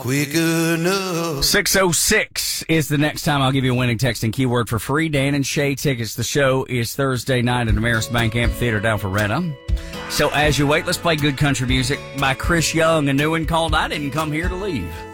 quick enough. 606 is the next time I'll give you a winning text and keyword for free. Dan and Shay tickets. The show is Thursday night at Ameris Bank Amphitheater down for Rena. So as you wait, let's play good country music by Chris Young, a new one called I Didn't Come Here to Leave.